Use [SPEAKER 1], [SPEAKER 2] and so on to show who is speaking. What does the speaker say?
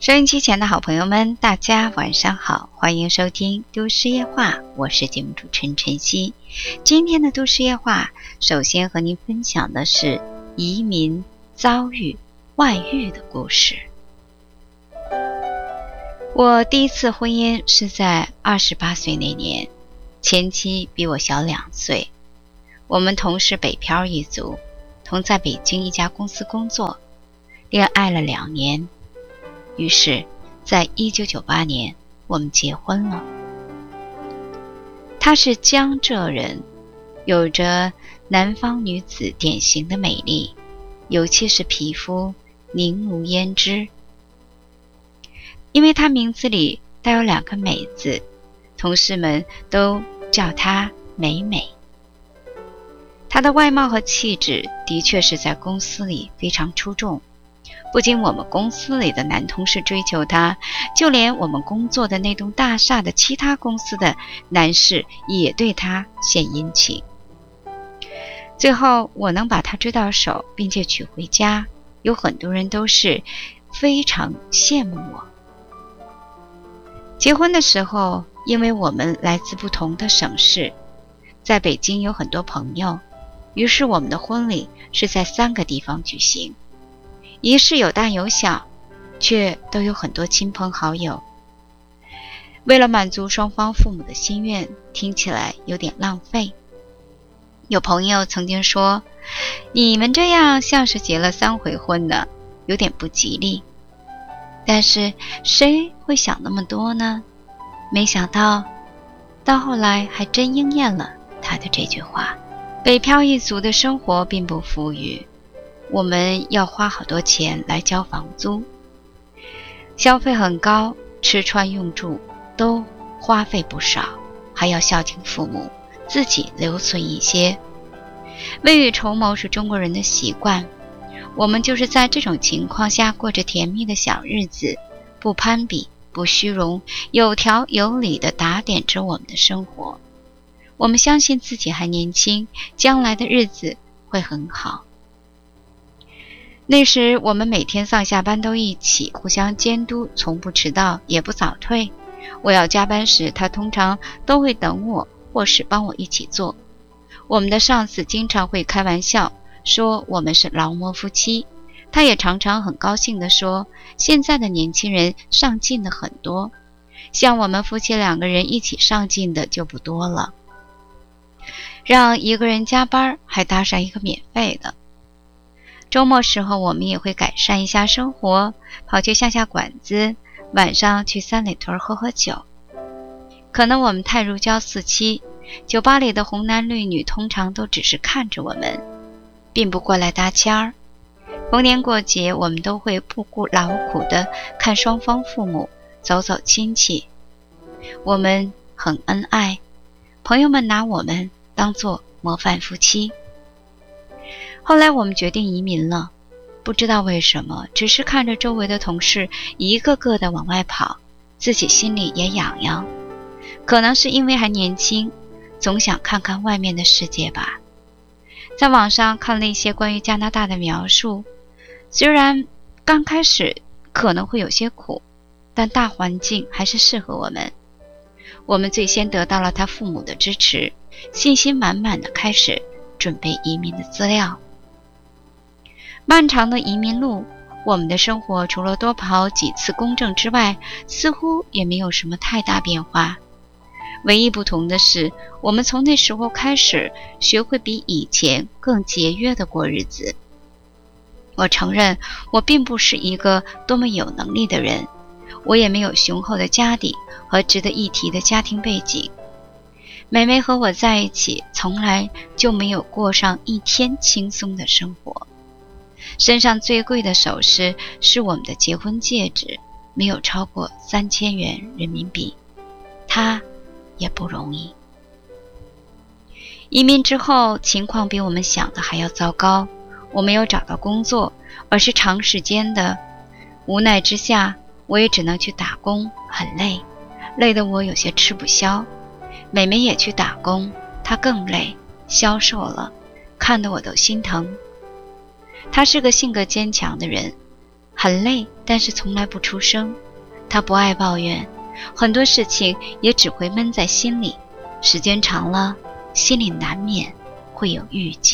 [SPEAKER 1] 收音机前的好朋友们，大家晚上好，欢迎收听都市夜话，我是节目主持人晨曦。今天的都市夜话，首先和您分享的是移民遭遇外遇的故事。我第一次婚姻是在28岁那年，前妻比我小2岁，我们同是北漂一族，同在北京一家公司工作，恋爱了2年。于是在1998年我们结婚了。她是江浙人，有着南方女子典型的美丽，尤其是皮肤凝如胭脂。因为她名字里带有2个美字，同事们都叫她美美。她的外貌和气质的确是在公司里非常出众，不仅我们公司里的男同事追求她，就连我们工作的那栋大厦的其他公司的男士也对她献殷勤。最后我能把她追到手并且娶回家，有很多人都是非常羡慕我。结婚的时候，因为我们来自不同的省市，在北京有很多朋友，于是我们的婚礼是在3个地方举行。仪式有大有小，却都有很多亲朋好友。为了满足双方父母的心愿，听起来有点浪费。有朋友曾经说，你们这样像是结了3回婚呢，有点不吉利。但是谁会想那么多呢？没想到到后来还真应验了他的这句话。北漂一族的生活并不富裕，我们要花好多钱来交房租，消费很高，吃穿用住都花费不少，还要孝敬父母，自己留存一些。未雨绸缪是中国人的习惯，我们就是在这种情况下过着甜蜜的小日子，不攀比，不虚荣，有条有理地打点着我们的生活。我们相信自己还年轻，将来的日子会很好。那时我们每天上下班都一起，互相监督，从不迟到也不早退。我要加班时，他通常都会等我，或是帮我一起做。我们的上司经常会开玩笑说我们是劳模夫妻，他也常常很高兴地说，现在的年轻人上进的很多，像我们夫妻2个人一起上进的就不多了。让一个人加班还搭上一个免费的。周末时候我们也会改善一下生活，跑去下馆子，晚上去三里屯喝喝酒。可能我们太如胶似漆，酒吧里的红男绿女通常都只是看着我们，并不过来搭腔儿。逢年过节我们都会不顾劳苦地看双方父母，走走亲戚。我们很恩爱，朋友们拿我们当作模范夫妻。后来我们决定移民了，不知道为什么，只是看着周围的同事一个个的往外跑，自己心里也痒痒。可能是因为还年轻，总想看看外面的世界吧。在网上看了一些关于加拿大的描述，虽然刚开始可能会有些苦，但大环境还是适合我们。我们最先得到了他父母的支持，信心满满的开始准备移民的资料。漫长的移民路，我们的生活除了多跑几次公证之外，似乎也没有什么太大变化。唯一不同的是，我们从那时候开始学会比以前更节约的过日子。我承认我并不是一个多么有能力的人，我也没有雄厚的家底和值得一提的家庭背景。美美和我在一起，从来就没有过上一天轻松的生活。身上最贵的首饰是我们的结婚戒指，没有超过3000元人民币。它也不容易。移民之后，情况比我们想的还要糟糕。我没有找到工作，而是长时间的。无奈之下，我也只能去打工，很累，累得我有些吃不消。美美也去打工，她更累，消瘦了，看得我都心疼。她是个性格坚强的人， 很累，但是从来不出声。他不爱抱怨，很多事情也只会闷在心里，时间长了，心里难免会有郁结。